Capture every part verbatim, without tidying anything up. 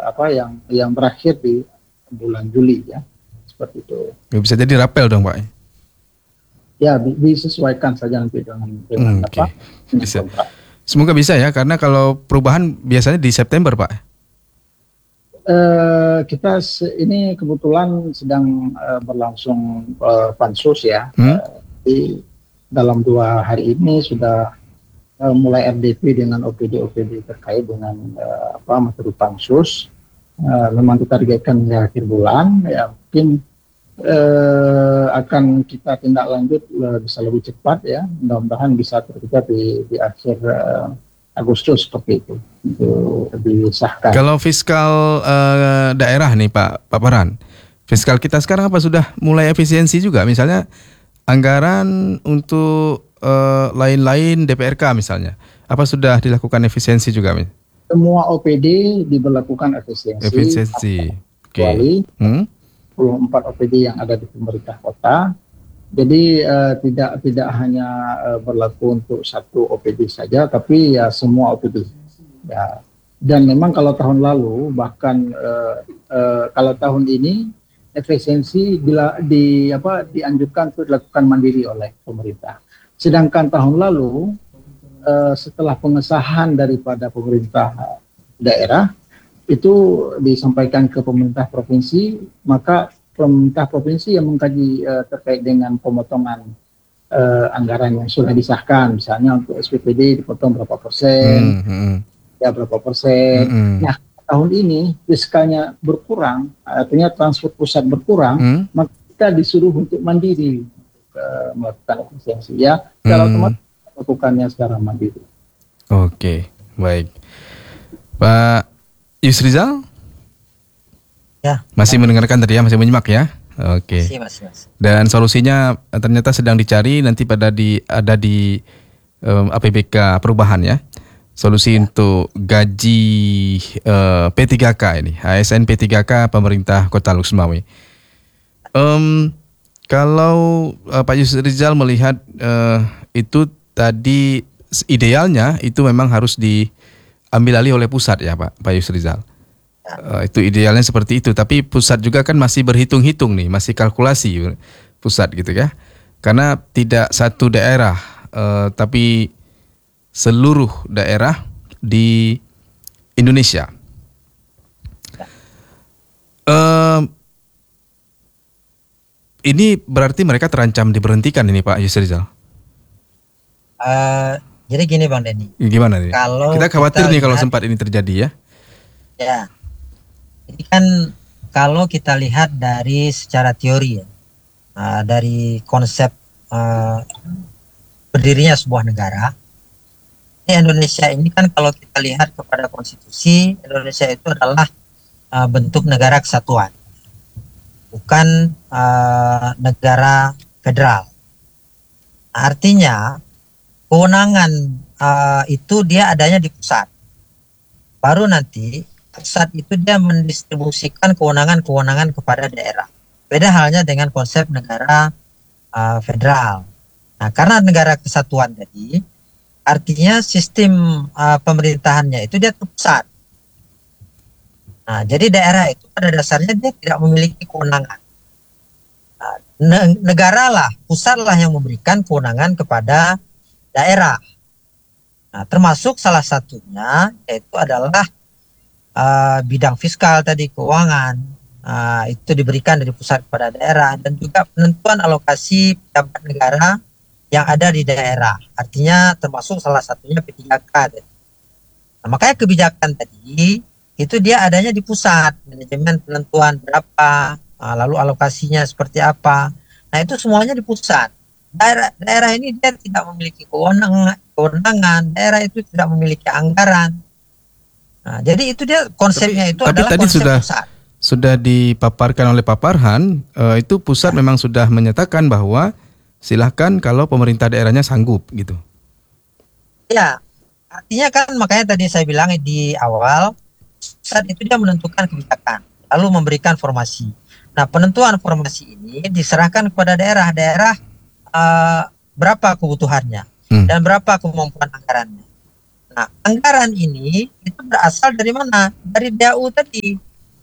apa yang yang berakhir di bulan Juli ya, seperti itu. Bisa jadi rapel dong Pak? Ya, disesuaikan saja nanti dengan, dengan hmm, apa? Okay. Bisa. Kontrak. Semoga bisa ya, karena kalau perubahan biasanya di September Pak. Uh, kita se- ini kebetulan sedang uh, berlangsung uh, pansus ya. Hmm? Uh, di dalam dua hari ini sudah uh, mulai R D P dengan O P D-O P D terkait dengan uh, apa materi pansus. Uh, memang ditargetkan di akhir bulan, ya mungkin uh, akan kita tindak lanjut uh, bisa lebih cepat ya. Mudah-mudahan bisa terlihat di, di akhir uh, Agustus seperti itu untuk disahkan. Kalau fiskal uh, daerah nih Pak Pak Farhan, fiskal kita sekarang apa sudah mulai efisiensi juga? Misalnya anggaran untuk uh, lain-lain D P R K misalnya, apa sudah dilakukan efisiensi juga? Semua O P D diberlakukan efisiensi. Efisiensi. Kecuali okay. hmm? dua puluh empat O P D yang ada di pemerintah kota. Jadi uh, tidak tidak hanya uh, berlaku untuk satu O P D saja, tapi ya semua O P D. Ya. Dan memang kalau tahun lalu bahkan uh, uh, kalau tahun ini efisiensi bila di apa dianjurkan untuk dilakukan mandiri oleh pemerintah. Sedangkan tahun lalu uh, setelah pengesahan daripada pemerintah daerah itu disampaikan ke pemerintah provinsi, maka pemerintah provinsi yang mengkaji uh, terkait dengan pemotongan uh, anggaran yang sudah disahkan, misalnya untuk S P P D dipotong berapa persen, mm -hmm. ya berapa persen. Mm -hmm. Nah tahun ini fiskalnya berkurang, artinya transfer pusat berkurang, mm. maka kita disuruh untuk mandiri uh, melakukan efisiensi ya, secara mm. otomatis melakukannya secara mandiri. Oke, baik. Pak Yusrizal? Ya, masih ya. Mendengarkan tadi ya, masih menyimak ya. Oke. Masih, masih, masih. Dan solusinya ternyata sedang dicari nanti pada di ada di um, A P B K perubahan ya. Solusi ya. Untuk gaji uh, P tiga K ini, A S N P tiga K pemerintah Kota Lux-Memawe. Um, kalau uh, Pak Yusrizal melihat uh, itu tadi idealnya itu memang harus diambil alih oleh pusat ya Pak Pak Yusrizal. Uh, itu idealnya seperti itu, tapi pusat juga kan masih berhitung-hitung nih, masih kalkulasi pusat gitu ya, karena tidak satu daerah, uh, tapi seluruh daerah di Indonesia. Uh, ini berarti mereka terancam diberhentikan ini Pak Yusrizal. Uh, jadi gini Bang Denny. Gimana nih? Kalau kita khawatir kita nih kalau lihat, sempat ini terjadi ya. Ya. Ini kan kalau kita lihat dari secara teori ya, uh, dari konsep uh, berdirinya sebuah negara, ini Indonesia ini kan kalau kita lihat kepada konstitusi, Indonesia itu adalah uh, bentuk negara kesatuan, bukan uh, negara federal. Artinya kewenangan uh, itu dia adanya di pusat, baru nanti pusat itu dia mendistribusikan kewenangan-kewenangan kepada daerah. Beda halnya dengan konsep negara uh, federal. Nah, karena negara kesatuan tadi, artinya sistem uh, pemerintahannya itu dia terpusat. Nah, jadi daerah itu pada dasarnya dia tidak memiliki kewenangan. Nah, ne- negara lah, pusat lah yang memberikan kewenangan kepada daerah. Nah, termasuk salah satunya yaitu adalah Uh, bidang fiskal tadi, keuangan, uh, itu diberikan dari pusat kepada daerah, dan juga penentuan alokasi pejabat negara yang ada di daerah, artinya termasuk salah satunya P tiga K. Nah, makanya kebijakan tadi itu dia adanya di pusat, manajemen penentuan berapa, uh, lalu alokasinya seperti apa. Nah itu semuanya di pusat. Daerah, daerah ini dia tidak memiliki kewenangan, kewenangan, daerah itu tidak memiliki anggaran. Nah, jadi itu dia konsepnya tapi, itu tapi adalah tadi konsep sudah, pusat. Sudah dipaparkan oleh Pak Farhan, uh, itu pusat ya. Memang sudah menyatakan bahwa silahkan kalau pemerintah daerahnya sanggup gitu. Ya, artinya kan makanya tadi saya bilang di awal, pusat itu dia menentukan kebijakan, lalu memberikan formasi. Nah, penentuan formasi ini diserahkan kepada daerah, daerah uh, berapa kebutuhannya hmm. dan berapa kemampuan anggarannya. Nah, anggaran ini itu berasal dari mana? Dari D A U tadi.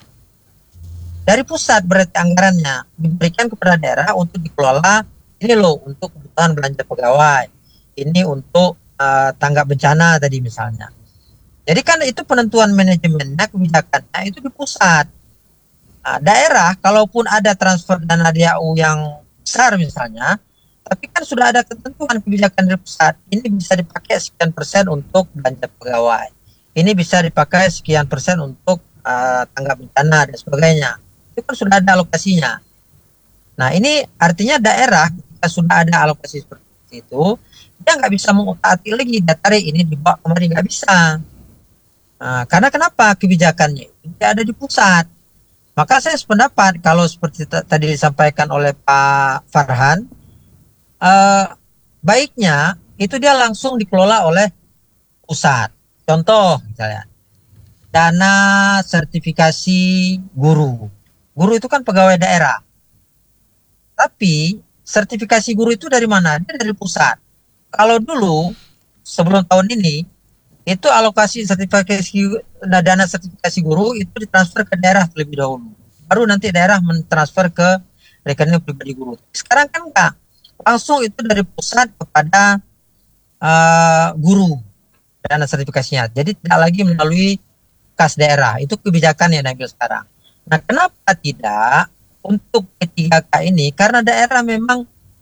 Dari pusat berarti anggarannya diberikan kepada daerah untuk dikelola. Ini loh untuk kebutuhan belanja pegawai. Ini untuk uh, tanggap bencana tadi misalnya. Jadi kan itu penentuan manajemennya, kebijakannya itu di pusat. Nah, daerah kalaupun ada transfer dana D A U yang besar misalnya, tapi kan sudah ada ketentuan kebijakan dari pusat. Ini bisa dipakai sekian persen untuk belanja pegawai. Ini bisa dipakai sekian persen untuk uh, tanggap bencana dan sebagainya. Itu kan sudah ada alokasinya. Nah, ini artinya daerah ketika sudah ada alokasi seperti itu, dia nggak bisa mengutak-atik lagi, dia tarik ini dibawa kemari, nggak bisa. Nah, karena kenapa? Kebijakannya itu ada di pusat. Maka saya sependapat kalau seperti tadi disampaikan oleh Pak Farhan, eh, baiknya itu dia langsung dikelola oleh pusat. Contoh misalnya, dana sertifikasi guru. Guru itu kan pegawai daerah. Tapi sertifikasi guru itu dari mana? Dia dari pusat. Kalau dulu sebelum tahun ini itu alokasi sertifikasi dana sertifikasi guru itu ditransfer ke daerah terlebih dahulu. Baru nanti daerah mentransfer ke rekening pribadi guru. Sekarang kan enggak. Langsung itu dari pusat kepada uh, guru dana sertifikasinya. Jadi tidak lagi melalui kas daerah. Itu kebijakan yang diambil sekarang. Nah, kenapa tidak untuk P tiga K ini? Karena daerah memang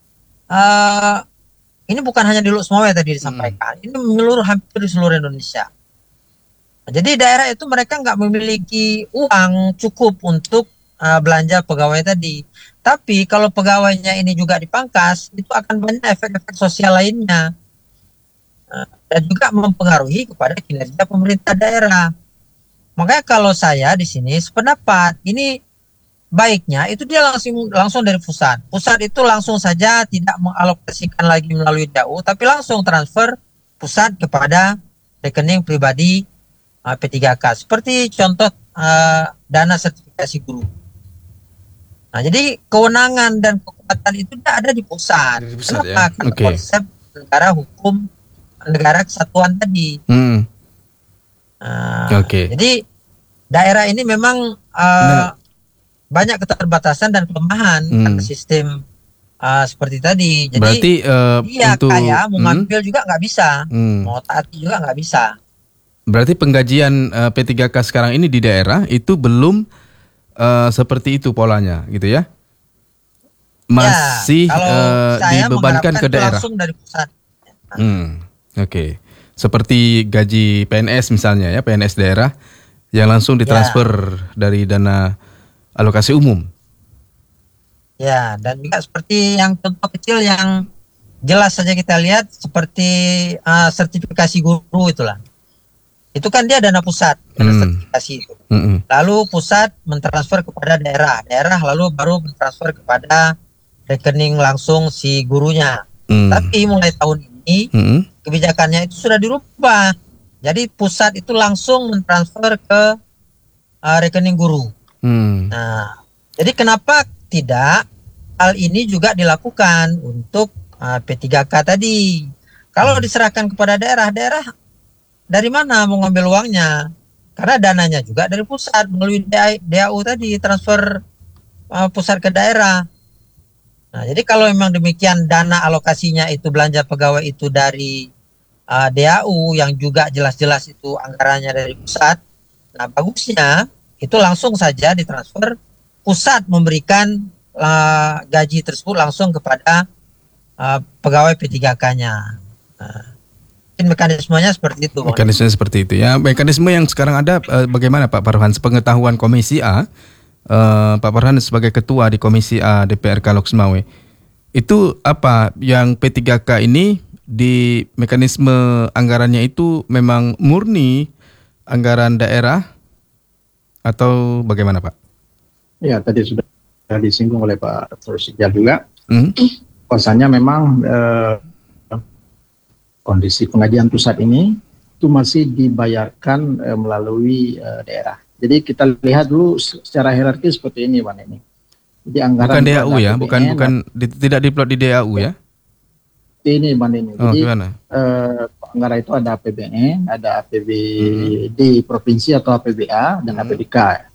uh, ini bukan hanya di Luk Sumawwe tadi disampaikan. Hmm. Ini menyeluruh hampir di seluruh Indonesia. Jadi daerah itu mereka nggak memiliki uang cukup untuk uh, belanja pegawai tadi. Tapi kalau pegawainya ini juga dipangkas, itu akan banyak efek-efek sosial lainnya. Uh, dan juga mempengaruhi kepada kinerja pemerintah daerah. Makanya kalau saya di sini sependapat, ini baiknya itu dia langsung langsung dari pusat. Pusat itu langsung saja tidak mengalokasikan lagi melalui D A U, tapi langsung transfer pusat kepada rekening pribadi uh, P tiga K. Seperti contoh uh, dana sertifikasi guru. Nah, jadi kewenangan dan kekuatan itu ada di pusat. Di pusat. Kenapa? Ya? Karena Okay. konsep negara hukum, negara kesatuan tadi. Hmm. Nah, Oke. Jadi daerah ini memang uh, nah. banyak keterbatasan dan kelemahan hmm. karena sistem uh, seperti tadi. Jadi berarti uh, iya untuk kaya mau ngambil hmm? juga nggak bisa, hmm. mau taati juga nggak bisa. Berarti penggajian uh, P tiga K sekarang ini di daerah itu belum uh, seperti itu polanya, gitu ya? Masih ya, uh, dibebankan ke daerah. Langsung dari pusat. Hmm. Oke. Okay. Seperti gaji P N S misalnya ya, P N S daerah yang langsung ditransfer ya. dari dana alokasi umum. Ya, dan juga seperti yang contoh kecil yang jelas saja kita lihat seperti uh, sertifikasi guru itulah. Itu kan dia dana pusat, dana hmm. sertifikasi itu. Hmm. Lalu pusat mentransfer kepada daerah, daerah lalu baru mentransfer kepada rekening langsung si gurunya. Hmm. Tapi mulai tahun ini hmm. kebijakannya itu sudah dirubah. Jadi pusat itu langsung mentransfer ke uh, rekening guru. Hmm. Nah, jadi kenapa tidak hal ini juga dilakukan untuk uh, P tiga K tadi? Kalau diserahkan kepada daerah, daerah dari mana mau ngambil uangnya? Karena dananya juga dari pusat melalui D A U tadi, transfer uh, pusat ke daerah. Nah, jadi kalau memang demikian dana alokasinya itu belanja pegawai itu dari uh, D A U yang juga jelas-jelas itu anggarannya dari pusat. Nah, bagusnya itu langsung saja ditransfer, pusat memberikan uh, gaji tersebut langsung kepada uh, pegawai P tiga K-nya. Nah, mekanismenya seperti itu. Mekanismenya seperti itu ya. Mekanisme yang sekarang ada uh, bagaimana Pak Farhan? Sepengetahuan Komisi A, uh, Pak Farhan sebagai ketua di Komisi A D P R K Luk Sumawwe, itu apa yang P tiga K ini di mekanisme anggarannya itu memang murni anggaran daerah atau bagaimana Pak? Ya, tadi sudah disinggung oleh Pak Doktor Sijal juga. Hmm? Bahwasanya memang eh, kondisi pengajian pusat ini itu masih dibayarkan eh, melalui eh, daerah. Jadi kita lihat dulu secara hierarki seperti ini, Pak ini. Jadi anggaran bukan D A U ya, bukan bukan di, tidak diplot di D A U ya? Ini, Pak ini. Oh, Jadi gimana? Eh, Tenggara itu ada A P B N, ada A P B D provinsi atau A P B A dan Hmm. A P B K.